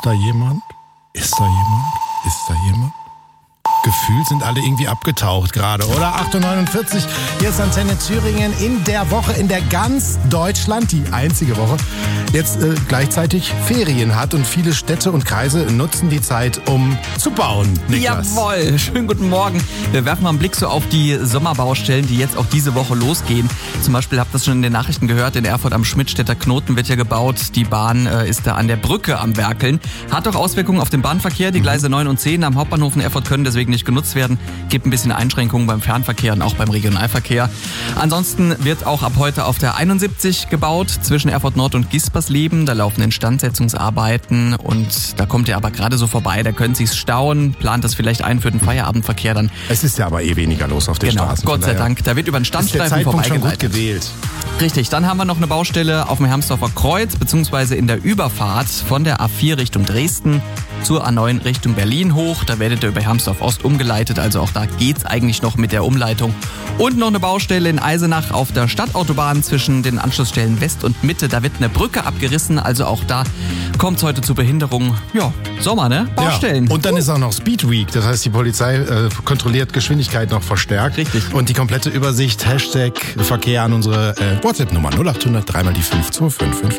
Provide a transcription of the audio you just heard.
Ist da jemand? Ist da jemand? Ist da jemand? Gefühlt sind alle irgendwie abgetaucht gerade, oder? 8.49 Uhr, hier ist Antenne Thüringen in der Woche, in der ganz Deutschland, die einzige Woche, jetzt gleichzeitig Ferien hat und viele Städte und Kreise nutzen die Zeit, um zu bauen. Niklas. Jawohl, schönen guten Morgen. Wir werfen mal einen Blick so auf die Sommerbaustellen, die jetzt auch diese Woche losgehen. Zum Beispiel habt ihr das schon in den Nachrichten gehört, in Erfurt am Schmidtstädter Knoten wird ja gebaut. Die Bahn ist da an der Brücke am Werkeln. Hat auch Auswirkungen auf den Bahnverkehr. Die Gleise 9 und 10 am Hauptbahnhof in Erfurt können deswegen nicht genutzt werden. Gibt ein bisschen Einschränkungen beim Fernverkehr und auch beim Regionalverkehr. Ansonsten wird auch ab heute auf der 71 gebaut zwischen Erfurt Nord und Gispersleben. Da laufen Instandsetzungsarbeiten und da kommt ihr aber gerade so vorbei. Da können Sie es stauen, plant das vielleicht ein für den Feierabendverkehr dann. Es ist ja aber weniger los auf den Straßen. Gott sei Dank. Da wird über den Standstreifen vorbeigeleitet. Schon gut gewählt. Richtig, dann haben wir noch eine Baustelle auf dem Hermsdorfer Kreuz, beziehungsweise in der Überfahrt von der A4 Richtung Dresden zur A9 Richtung Berlin hoch. Da werdet ihr über Hermsdorf Ost umgeleitet, also auch da geht's eigentlich noch mit der Umleitung. Und noch eine Baustelle in Eisenach auf der Stadtautobahn zwischen den Anschlussstellen West und Mitte. Da wird eine Brücke abgerissen, also auch da kommt's heute zu Behinderungen. Ja, Sommer, ne? Baustellen. Ja. Und dann ist auch noch Speed Week, das heißt, die Polizei kontrolliert Geschwindigkeit noch verstärkt. Richtig. Und die komplette Übersicht, Hashtag Verkehr an unsere WhatsApp-Nummer 0800 3 mal die 52555.